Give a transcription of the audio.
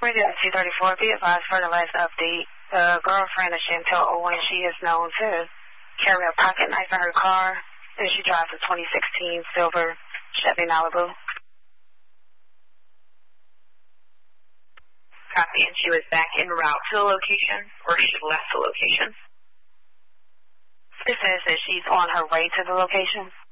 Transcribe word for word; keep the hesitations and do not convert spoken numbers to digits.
Radio two thirty-four, be advised for the last update. The girlfriend of Chantel Owen, she is known to carry a pocket knife in her car, and she drives a twenty sixteen silver Chevy Malibu. Copy, and she was back en route to the location, or she left the location? It says that she's on her way to the location.